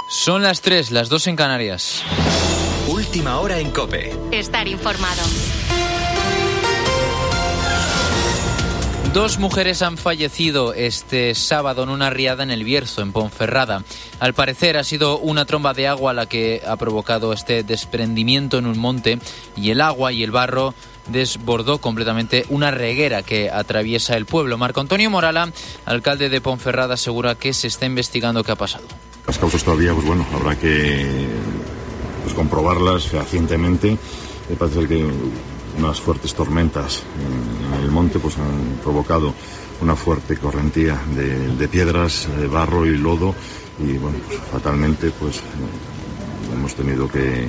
Son las 3, las 2 en Canarias. Última hora en COPE. Estar informado. 2 mujeres han fallecido este sábado en una riada en El Bierzo, en Ponferrada. Al parecer ha sido una tromba de agua la que ha provocado este desprendimiento en un monte, y el agua y el barro desbordó completamente una reguera que atraviesa el pueblo. Marco Antonio Morala, alcalde de Ponferrada, asegura que se está investigando qué ha pasado. Las causas todavía, habrá que comprobarlas fehacientemente. Parece ser que unas fuertes tormentas en el monte han provocado una fuerte correntía de piedras, de barro y lodo, y fatalmente hemos tenido que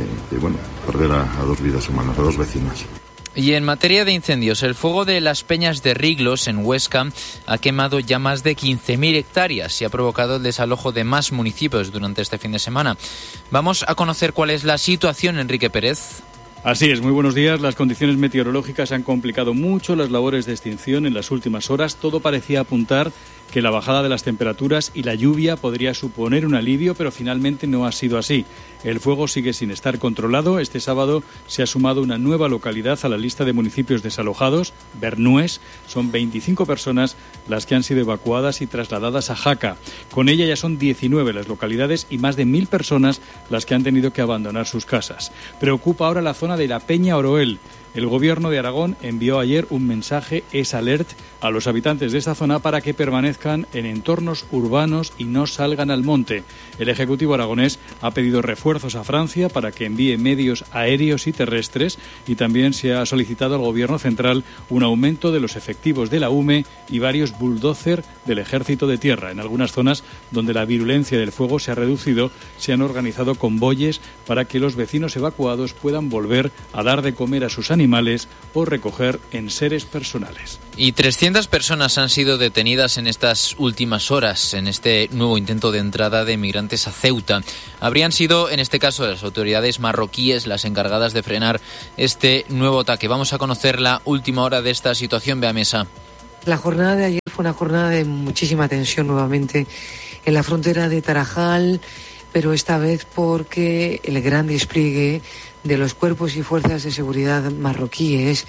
perder a 2 vidas humanas, a 2 vecinas. Y en materia de incendios, el fuego de las Peñas de Riglos, en Huesca, ha quemado ya más de 15.000 hectáreas y ha provocado el desalojo de más municipios durante este fin de semana. Vamos a conocer cuál es la situación, Enrique Pérez. Así es, muy buenos días. Las condiciones meteorológicas han complicado mucho las labores de extinción en las últimas horas. Todo parecía apuntar que la bajada de las temperaturas y la lluvia podría suponer un alivio, pero finalmente no ha sido así. El fuego sigue sin estar controlado. Este sábado se ha sumado una nueva localidad a la lista de municipios desalojados, Bernués. Son 25 personas las que han sido evacuadas y trasladadas a Jaca. Con ella ya son 19 las localidades y más de 1.000 personas las que han tenido que abandonar sus casas. Preocupa ahora la zona de la Peña Oroel. El Gobierno de Aragón envió ayer un mensaje Es-Alert a los habitantes de esta zona para que permanezcan en entornos urbanos y no salgan al monte. El Ejecutivo aragonés ha pedido refuerzos a Francia para que envíe medios aéreos y terrestres, y también se ha solicitado al Gobierno central un aumento de los efectivos de la UME y varios bulldozer del Ejército de Tierra. En algunas zonas donde la virulencia del fuego se ha reducido, se han organizado convoyes para que los vecinos evacuados puedan volver a dar de comer a sus animales o recoger enseres personales. Y 300 personas han sido detenidas en estas últimas horas en este nuevo intento de entrada de migrantes a Ceuta. Habrían sido, en este caso, las autoridades marroquíes las encargadas de frenar este nuevo ataque. Vamos a conocer la última hora de esta situación. Bea Mesa. La jornada de ayer fue una jornada de muchísima tensión nuevamente en la frontera de Tarajal, pero esta vez porque el gran despliegue de los cuerpos y fuerzas de seguridad marroquíes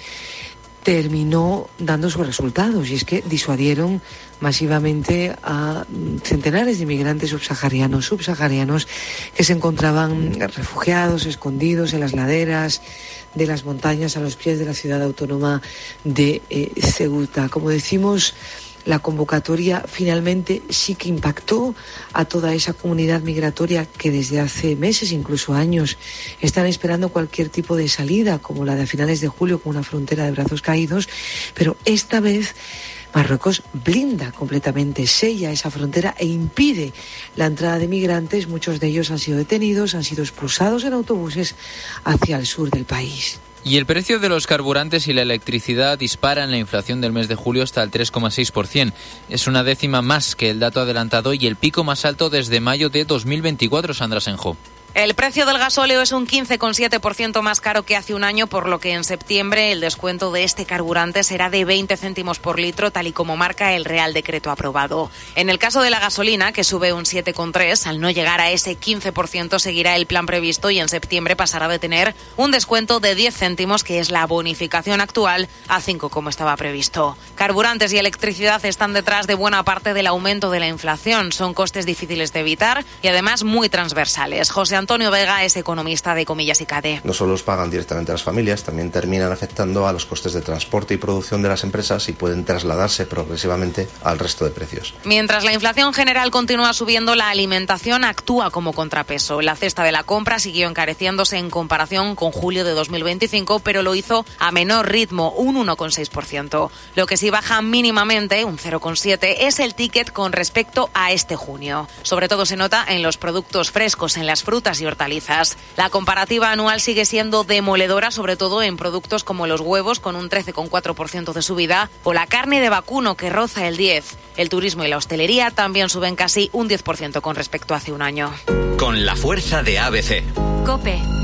terminó dando sus resultados, y es que disuadieron masivamente a centenares de inmigrantes subsaharianos que se encontraban refugiados, escondidos en las laderas de las montañas a los pies de la ciudad autónoma de Ceuta. Como decimos, la convocatoria finalmente sí que impactó a toda esa comunidad migratoria que desde hace meses, incluso años, están esperando cualquier tipo de salida, como la de a finales de julio con una frontera de brazos caídos, pero esta vez Marruecos blinda completamente, sella esa frontera e impide la entrada de migrantes. Muchos de ellos han sido detenidos, han sido expulsados en autobuses hacia el sur del país. Y el precio de los carburantes y la electricidad disparan la inflación del mes de julio hasta el 3,6%. Es una décima más que el dato adelantado y el pico más alto desde mayo de 2024, Sandra Senjo. El precio del gasóleo es un 15,7% más caro que hace un año, por lo que en septiembre el descuento de este carburante será de 20 céntimos por litro, tal y como marca el Real Decreto aprobado. En el caso de la gasolina, que sube un 7,3%, al no llegar a ese 15% seguirá el plan previsto y en septiembre pasará de tener un descuento de 10 céntimos, que es la bonificación actual, a 5 como estaba previsto. Carburantes y electricidad están detrás de buena parte del aumento de la inflación. Son costes difíciles de evitar y además muy transversales. José Antonio Vega es economista de Comillas y CADE. No solo los pagan directamente a las familias, también terminan afectando a los costes de transporte y producción de las empresas y pueden trasladarse progresivamente al resto de precios. Mientras la inflación general continúa subiendo, la alimentación actúa como contrapeso. La cesta de la compra siguió encareciéndose en comparación con julio de 2025, pero lo hizo a menor ritmo, un 1,6%. Lo que sí baja mínimamente, un 0,7%, es el ticket con respecto a este junio. Sobre todo se nota en los productos frescos, en las frutas y hortalizas. La comparativa anual sigue siendo demoledora, sobre todo en productos como los huevos, con un 13,4% de subida, o la carne de vacuno, que roza el 10%. El turismo y la hostelería también suben casi un 10% con respecto a hace un año. Con la fuerza de ABC. COPE.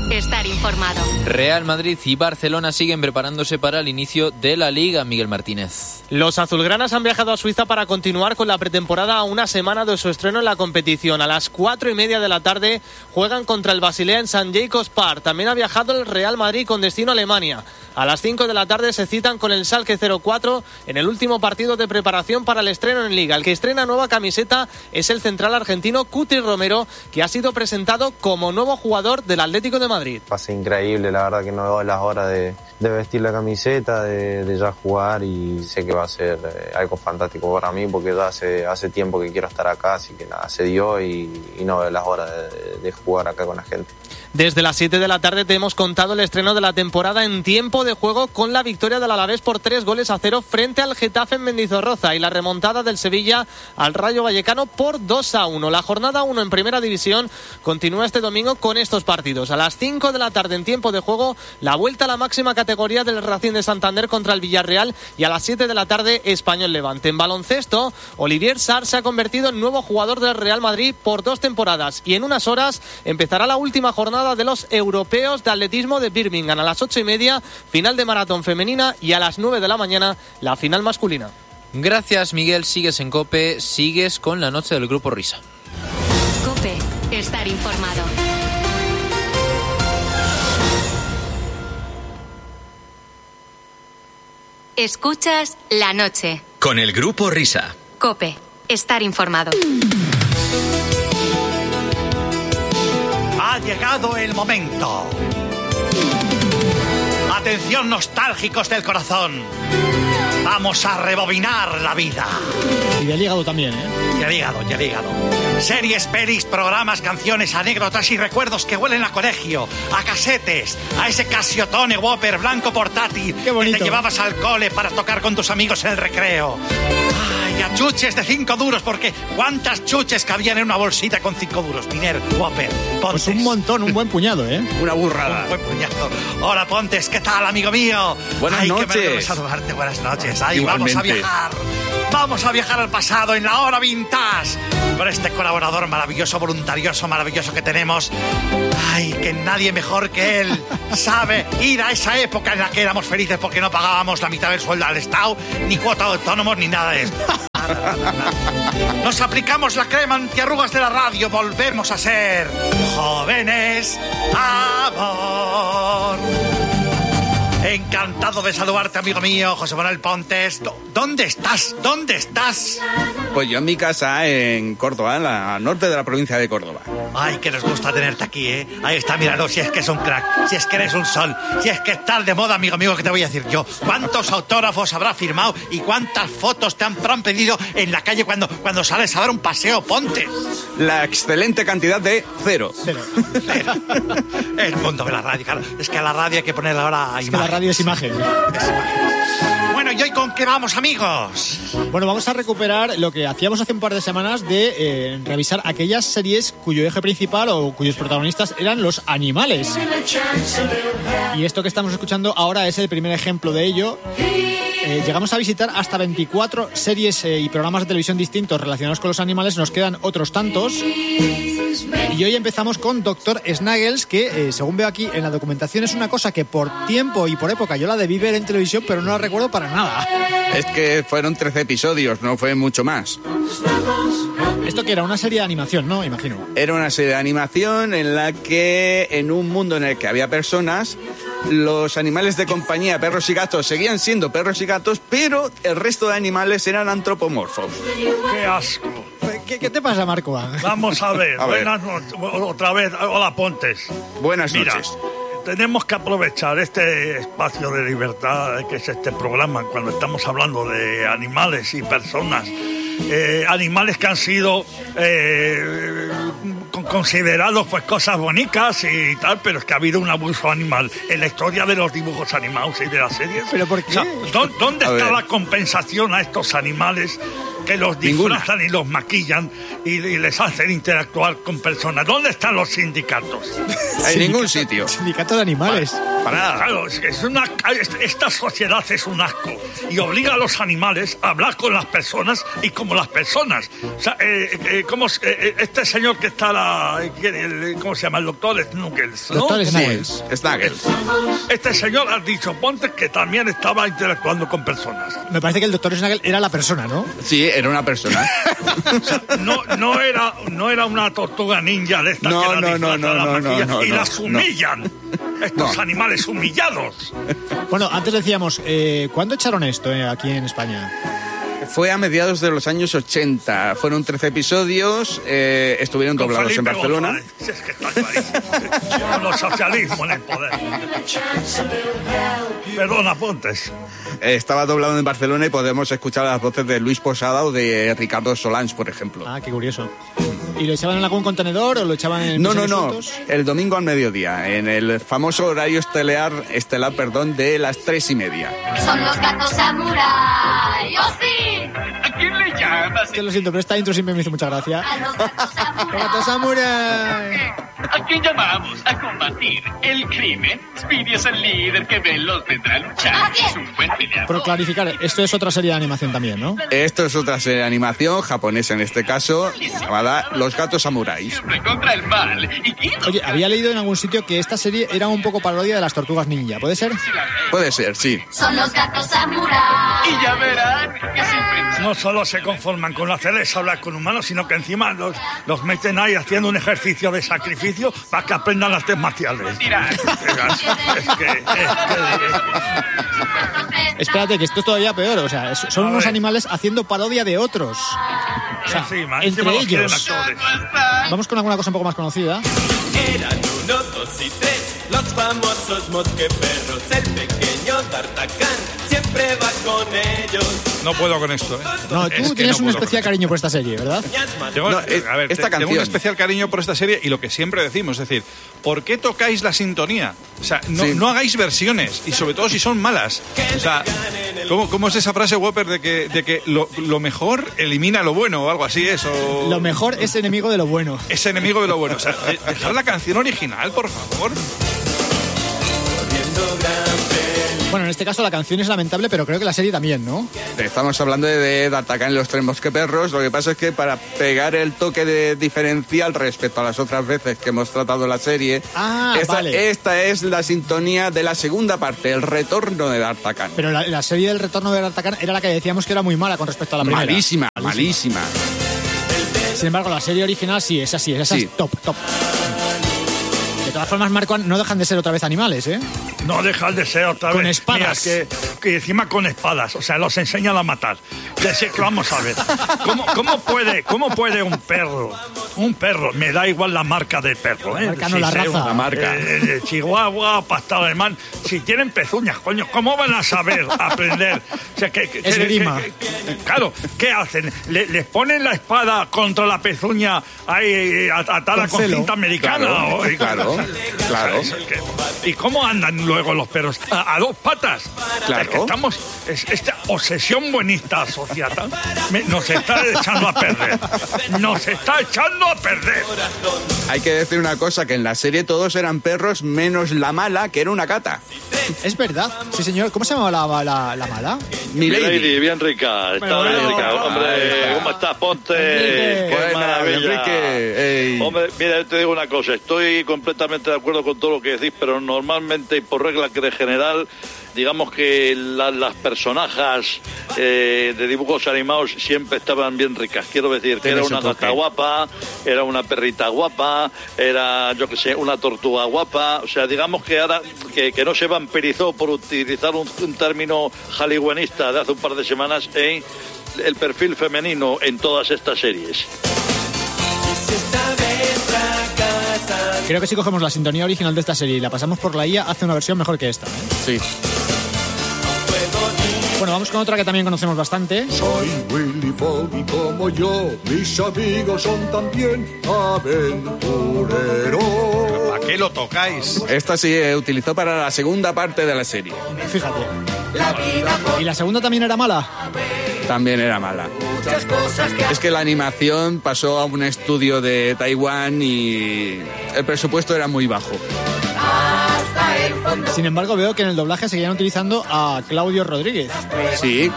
estar informado. Real Madrid y Barcelona siguen preparándose para el inicio de la Liga. Miguel Martínez. Los azulgranas han viajado a Suiza para continuar con la pretemporada a una semana de su estreno en la competición. A las 4:30 de la tarde juegan contra el Basilea en St. Jacobs Park. También ha viajado el Real Madrid con destino a Alemania. A las 5 de la tarde se citan con el Schalke 04 en el último partido de preparación para el estreno en Liga. El que estrena nueva camiseta es el central argentino Cuti Romero, que ha sido presentado como nuevo jugador del Atlético de Madrid. Pasa increíble, la verdad que no veo las horas de vestir la camiseta, de ya jugar, y sé que va a ser algo fantástico para mí porque ya hace tiempo que quiero estar acá, así que nada, se dio y no veo las horas de jugar acá con la gente. Desde las 7 de la tarde te hemos contado el estreno de la temporada en tiempo de juego con la victoria del Alavés por 3-0 frente al Getafe en Mendizorroza y la remontada del Sevilla al Rayo Vallecano por 2-1. La jornada 1 en Primera División continúa este domingo con estos partidos. A las 5 de la tarde en tiempo de juego, la vuelta a la máxima categoría del Racing de Santander contra el Villarreal, y a las 7 de la tarde Español Levante. En baloncesto, Olivier Sarr se ha convertido en nuevo jugador del Real Madrid por 2 temporadas y en unas horas empezará la última jornada de los europeos de atletismo de Birmingham. A las 8:30, final de maratón femenina, y a las 9 de la mañana, la final masculina. Gracias, Miguel. Sigues en COPE, sigues con la noche del Grupo Risa. COPE, estar informado. Escuchas la noche. Con el Grupo Risa. COPE, estar informado. Ha llegado el momento. Atención, nostálgicos del corazón. Vamos a rebobinar la vida. Y del hígado también, ¿eh? Y el hígado. Series, pelis, programas, canciones, anécdotas y recuerdos que huelen a colegio, a casetes, a ese Casiotone Whopper blanco portátil que te llevabas al cole para tocar con tus amigos en el recreo. Ay, a chuches de 5 duros, porque ¿cuántas chuches cabían en una bolsita con 5 duros? Miner, Whopper, Pontes. Pues un montón, un buen puñado, ¿eh? Una burrada. Un buen puñado. Hola, Pontes, ¿qué tal, amigo mío? Buenas noches. Qué me saludarte, buenas noches. Ay, igualmente. Vamos a viajar. Vamos a viajar al pasado en la hora vintage con este colaborador maravilloso, voluntarioso, maravilloso que tenemos. Ay, que nadie mejor que él sabe ir a esa época en la que éramos felices porque no pagábamos la mitad del sueldo al Estado, ni cuota de autónomos, ni nada de esto. Nos aplicamos la crema antiarrugas de la radio, volvemos a ser jóvenes, amor. Encantado de saludarte, amigo mío, José Manuel Pontes. ¿Dónde estás? ¿Dónde estás? Pues yo en mi casa en Córdoba, en la norte de la provincia de Córdoba. Ay, que nos gusta tenerte aquí, ¿eh? Ahí está, míralo, si es que es un crack, si es que eres un sol, si es que estás de moda, amigo mío, ¿qué te voy a decir yo? ¿Cuántos autógrafos habrá firmado y cuántas fotos te han pedido en la calle cuando sales a dar un paseo, Pontes? La excelente cantidad de 0. Cero. El mundo de la radio, claro. Es que a la radio hay que poner ahora imagen. La radio es imagen. Bueno, ¿y hoy con qué vamos, amigos? Bueno, vamos a recuperar lo que hacíamos hace un par de semanas de revisar aquellas series cuyo eje principal o cuyos protagonistas eran los animales. Y esto que estamos escuchando ahora es el primer ejemplo de ello. Llegamos a visitar hasta 24 series y programas de televisión distintos relacionados con los animales. Nos quedan otros tantos. Y hoy empezamos con Dr. Snuggles, que según veo aquí en la documentación es una cosa que por tiempo y por época yo la debí ver en televisión, pero no la recuerdo para nada. Es que fueron 13 episodios, no fue mucho más. Esto que era una serie de animación, ¿no? Imagino. Era una serie de animación en la que, en un mundo en el que había personas, los animales de compañía, perros y gatos, seguían siendo perros y gatos, pero el resto de animales eran antropomorfos. ¡Qué asco! ¿Qué te pasa, Marco? Vamos a ver. Buenas noches. Otra vez. Hola, Pontes. Buenas Mira, noches. tenemos que aprovechar este espacio de libertad que es este programa cuando estamos hablando de animales y personas. Animales que han sido considerados pues cosas bonitas y tal, pero es que ha habido un abuso animal en la historia de los dibujos animados y de las series. ¿Pero por qué? O sea, ¿dónde está la compensación a estos animales que los disfrazan y los maquillan y les hacen interactuar con personas? ¿Dónde están los sindicatos? En ningún sitio. Sindicato de animales. Para nada. Claro, esta sociedad es un asco y obliga a los animales a hablar con las personas y como las personas. O sea, este señor que está ¿cómo se llama? El doctor Snuggles, ¿no? Doctor Snuggles. Sí, Snuggles. Este señor ha dicho, ponte que también estaba interactuando con personas. Me parece que el doctor Snuggles era la persona, ¿no? Sí, era una persona. O sea, no era una tortuga ninja de esta No, que la no, y las humillan. Estos animales humillados. Bueno, antes decíamos, ¿cuándo echaron esto aquí en España? Fue a mediados de los años 80. Fueron 13 episodios, estuvieron doblados en Barcelona. Es que está clarísimo. Con los socialismos en el poder. Perdona, Pontes. Estaba doblado en Barcelona y podemos escuchar las voces de Luis Posada o de Ricardo Solans, por ejemplo. Ah, qué curioso. ¿Y lo echaban en algún contenedor o lo echaban en... No. El domingo al mediodía, en el famoso horario estelar, de las 3:30. Son los gatos samurai. ¡Oh, sí! ¿A quién le llamas? Yo lo siento, pero esta intro siempre me hizo mucha gracia. A los gatos samurai. ¡Gatos samurai! ¿A quién llamamos a combatir el crimen? Speedy es el líder que veloz vendrá a luchar. Es un buen peleador. Por clarificar, esto es otra serie de animación también, ¿no? Esto es otra serie de animación, japonesa en este caso, llamada Los Gatos Samuráis. Siempre contra el mal. ¿Y quién? Oye, había leído en algún sitio que esta serie era un poco parodia de las Tortugas Ninja, ¿puede ser? Puede ser, sí. Son los gatos samurai. Y ya verán que siempre... No solo se conforman con hacerles hablar con humanos, sino que encima los meten ahí haciendo un ejercicio de sacrificio para que aprendan artes marciales. Espérate, que esto es todavía peor, o sea, son unos animales haciendo parodia de otros. O sea, entre ellos. Vamos con alguna cosa un poco más conocida. Eran 1, 2 y 3, los famosos mosqueperros, el pequeño D'Artagnan siempre va con ellos. No puedo con esto, ¿eh? No, tú tienes un especial cariño por esta serie, ¿verdad? Tengo un especial cariño por esta serie y lo que siempre decimos, es decir, ¿por qué tocáis la sintonía? O sea, no hagáis versiones y sobre todo si son malas. O sea, ¿cómo es esa frase, Whopper, de que lo mejor elimina lo bueno o algo así es? O... Lo mejor es enemigo de lo bueno. Es enemigo de lo bueno. O sea, dejar la canción original, por favor. Bueno, en este caso la canción es lamentable, pero creo que la serie también, ¿no? Estamos hablando de D'Artagnan y los tres mosqueperros. Lo que pasa es que para pegar el toque de diferencial respecto a las otras veces que hemos tratado la serie, esta es la sintonía de la segunda parte, el retorno de D'Artagnan. Pero la serie del retorno de D'Artagnan era la que decíamos que era muy mala con respecto a la primera. Malísima. Sin embargo, la serie original sí, esa sí. Es top. De todas formas, Marco, no dejan de ser otra vez animales, ¿eh? No dejan de ser otra vez. Con espadas. Mira, que encima con espadas, o sea, los enseñan a matar. Vamos a ver, ¿cómo puede un perro, me da igual la marca del perro, ¿eh? La raza. La marca. Chihuahua, pastor alemán, si tienen pezuñas, coño, ¿cómo van a saber aprender? O sea, esgrima. Claro, ¿qué hacen? ¿Les ponen la espada contra la pezuña ahí atada con cinta americana? Claro. ¿Y cómo andan luego los perros? A dos patas. Claro. Es que esta obsesión buenista asociada nos está echando a perder. Hay que decir una cosa, que en la serie todos eran perros menos la mala, que era una gata. Es verdad. Sí, señor. ¿Cómo se llamaba la mala? Milady, bien rica. Está bien rica. Hombre, ¿cómo estás, Ponte? ¡Qué maravilla! Enrique. Hombre, mira, te digo una cosa. Estoy completamente de acuerdo con todo lo que decís, pero normalmente y por regla que de general, digamos que las personajes de dibujos animados siempre estaban bien ricas. Quiero decir que era una gata guapa, era una perrita guapa, era, yo que sé, una tortuga guapa. O sea, digamos que ahora que no se vampirizó, por utilizar un término hollywoodista de hace un par de semanas, el perfil femenino en todas estas series. Creo que si cogemos la sintonía original de esta serie y la pasamos por la IA, hace una versión mejor que esta, ¿eh? Sí. Bueno, vamos con otra que también conocemos bastante. Soy Willy Fogg y como yo, mis amigos son también aventureros. ¿Para qué lo tocáis? Esta se utilizó para la segunda parte de la serie. Fíjate. ¿Y la segunda también era mala? También era mala. Es que la animación pasó a un estudio de Taiwán y el presupuesto era muy bajo. Hasta el Sin embargo, veo que en el doblaje seguían utilizando a Claudio Rodríguez. Sí.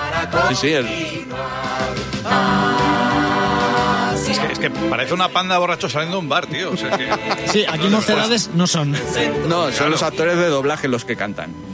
Es que parece una panda de borrachos saliendo de un bar, tío. O sea, Sí, aquí mocedades no son. No, son los actores de doblaje los que cantan.